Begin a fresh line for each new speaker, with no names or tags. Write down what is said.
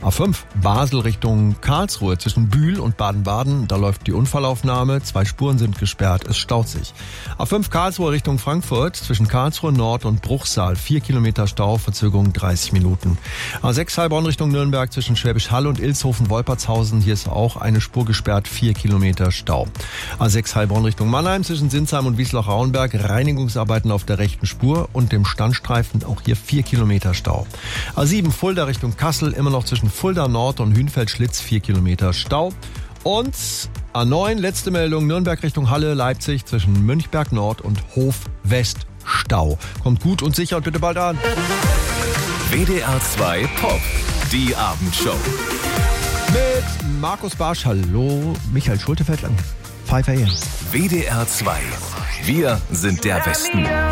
A5 Basel Richtung Karlsruhe zwischen Bühl und Baden-Baden. Da läuft die Unfallaufnahme. 2 Spuren sind gesperrt. Es staut sich. A5 Karlsruhe Richtung Frankfurt zwischen Karlsruhe Nord und Bruchsal. 4 Kilometer Stau, Verzögerung 30 Minuten. A6 Heilbronn Richtung Nürnberg zwischen Schwäbisch Hall und Ilshofen-Wolpertshausen. Hier ist auch eine Spur gesperrt. 4 Kilometer Stau. A6 Heilbronn Richtung Mannheim zwischen Sinsheim und Wiesloch-Rauenberg. Reinigungsarbeiten auf der rechten Spur und dem Standstreifen. Auch hier 4 Kilometer Stau. A7 Fulda Richtung Kassel. Immer noch zwischen Fulda Nord und Hünfeld-Schlitz 4 Kilometer Stau. Und A9, letzte Meldung, Nürnberg Richtung Halle, Leipzig zwischen Münchberg Nord und Hof West Stau. Kommt gut und sicher und bitte bald an.
WDR 2 Pop, die Abendshow.
Mit Markus Barsch, hallo, Michael Schultefeld, Pfeiffer hier.
WDR 2, wir sind der Westen.